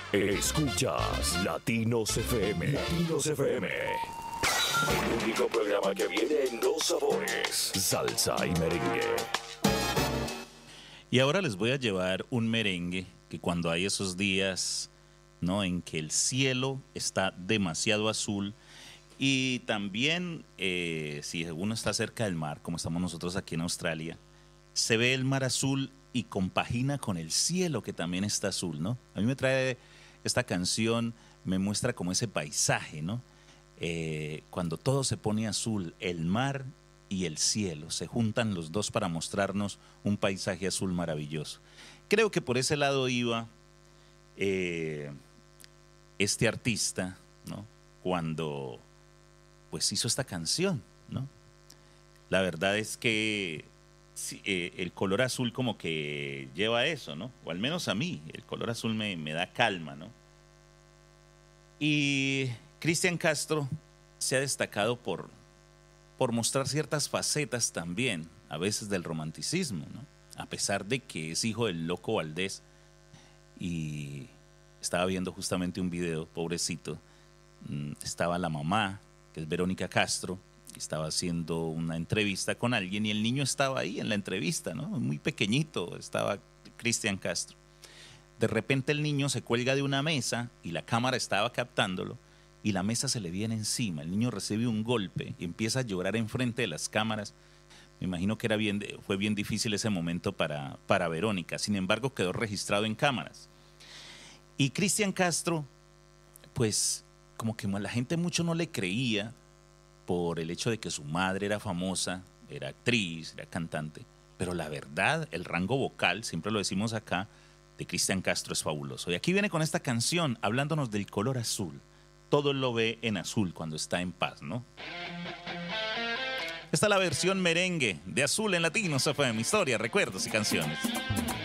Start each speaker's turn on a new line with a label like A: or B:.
A: Escuchas Latinos FM. Latinos FM. El único programa que viene en dos sabores: salsa y merengue.
B: Y ahora les voy a llevar un merengue que cuando hay esos días, ¿no?, en que el cielo está demasiado azul y también si uno está cerca del mar, como estamos nosotros aquí en Australia, se ve el mar azul y compagina con el cielo que también está azul, ¿no? A mí me trae esta canción, me muestra como ese paisaje, ¿no? Cuando todo se pone azul, el mar y el cielo se juntan los dos para mostrarnos un paisaje azul maravilloso. Creo que por ese lado iba este artista, ¿no?, cuando pues hizo esta canción, ¿no? La verdad es que sí, el color azul como que lleva eso, ¿no? O al menos a mí, el color azul me da calma, ¿no? Y Cristian Castro se ha destacado por mostrar ciertas facetas también, a veces del romanticismo, ¿no? A pesar de que es hijo del Loco Valdés, y estaba viendo justamente un video, pobrecito, estaba la mamá, que es Verónica Castro, estaba haciendo una entrevista con alguien y el niño estaba ahí en la entrevista, ¿no? Muy pequeñito, estaba Cristian Castro. De repente el niño se cuelga de una mesa y la cámara estaba captándolo y la mesa se le viene encima. El niño recibe un golpe y empieza a llorar enfrente de las cámaras. Me imagino que fue bien difícil ese momento para Verónica. Sin embargo, quedó registrado en cámaras. Y Cristian Castro, pues como que la gente mucho no le creía por el hecho de que su madre era famosa, era actriz, era cantante. Pero la verdad, el rango vocal, siempre lo decimos acá, de Cristian Castro es fabuloso. Y aquí viene con esta canción, hablándonos del color azul. Todo lo ve en azul cuando está en paz, ¿no? Esta es la versión merengue de Azul en Latinos FM, historia, recuerdos y canciones.